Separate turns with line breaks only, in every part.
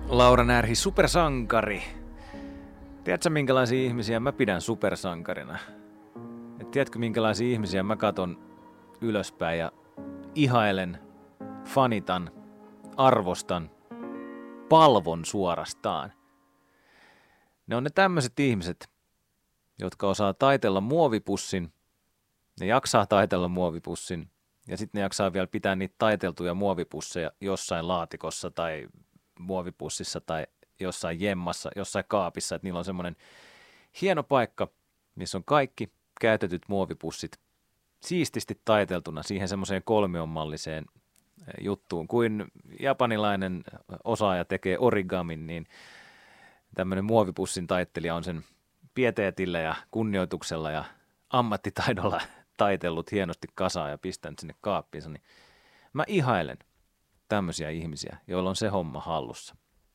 Laura Närhi, supersankari. Tiedätkö, minkälaisia ihmisiä mä pidän supersankarina? Et tiedätkö, minkälaisia ihmisiä mä katon ylöspäin ja ihailen, fanitan, arvostan, palvon suorastaan? Ne on ne tämmöiset ihmiset, jotka osaa taitella muovipussin, ne jaksaa taitella muovipussin, ja sitten ne jaksaa vielä pitää niitä taiteltuja muovipusseja jossain laatikossa tai muovipussissa tai jossain jemmassa, jossain kaapissa, että niillä on semmoinen hieno paikka, missä on kaikki käytetyt muovipussit siististi taiteltuna siihen semmoiseen kolmionmalliseen juttuun. Kuin japanilainen osaaja tekee origamin, niin tämmöinen muovipussin taittelija on sen pieteetillä ja kunnioituksella ja ammattitaidolla taitellut hienosti kasaan ja pistänyt sinne kaappiinsa, niin mä ihailen tämmöisiä ihmisiä, joilla on se homma hallussa.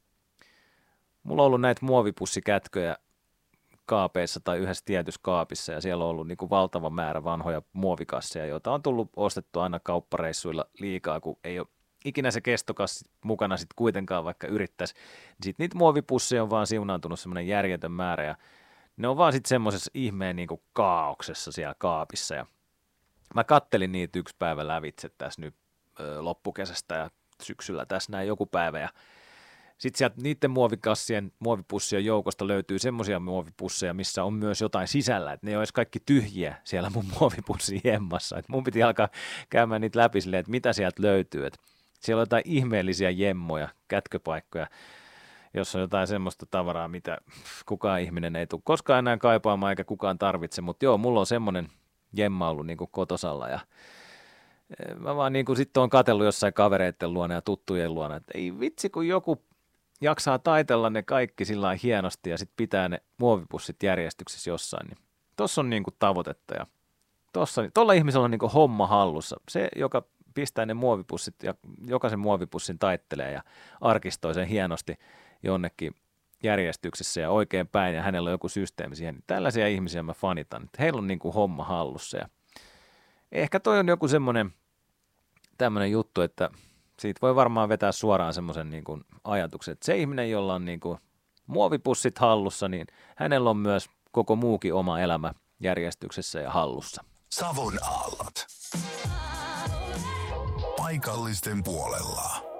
Mulla on ollut näitä muovipussikätköjä kaapeissa tai yhdessä tietyssä kaapissa, ja siellä on ollut niin kuin valtava määrä vanhoja muovikasseja, joita on tullut ostettua aina kauppareissuilla liikaa, kun ei ole ikinä se kestokassi mukana sitten kuitenkaan, vaikka yrittäisi. Sitten niitä muovipusseja on vaan siunaantunut semmoinen järjetön määrä, ja ne on vaan sitten semmoisessa ihmeen niin kuin kaauksessa siellä kaapissa, ja mä kattelin niitä yksi päivä lävitse tässä nyt loppukesästä ja syksyllä tässä näin joku päivä, ja sitten sieltä niiden muovipussien joukosta löytyy semmoisia muovipusseja, missä on myös jotain sisällä, että ne ei ole edes kaikki tyhjiä siellä mun muovipussin jemmassa, että mun piti alkaa käymään niitä läpi silleen, että mitä sieltä löytyy, että siellä on jotain ihmeellisiä jemmoja, kätköpaikkoja, jossa on jotain semmoista tavaraa, mitä kukaan ihminen ei tule koskaan enää kaipaamaan eikä kukaan tarvitse, mutta joo, mulla on semmoinen jemma ollut niin kuin kotosalla, ja mä vaan niin kuin sitten oon katsellut jossain kavereiden luona ja tuttujen luona, että ei vitsi, kun joku jaksaa taitella ne kaikki sillä lailla hienosti ja sitten pitää ne muovipussit järjestyksessä jossain, niin tossa on niin kuin tavoitetta, ja tuolla ihmisellä on niin kuin homma hallussa. Se, joka pistää ne muovipussit ja jokaisen muovipussin taittelee ja arkistoi sen hienosti jonnekin järjestyksessä ja oikein päin, ja hänellä on joku systeemi siihen, niin tällaisia ihmisiä mä fanitan, että heillä on niin kuin homma hallussa, ja ehkä toi on joku semmoinen tämmöinen juttu, että siitä voi varmaan vetää suoraan semmoisen niin kuin ajatuksen, että se ihminen, jolla on niin kuin muovipussit hallussa, niin hänellä on myös koko muukin oma elämä järjestyksessä ja hallussa.
Savon aallot. Paikallisten puolella.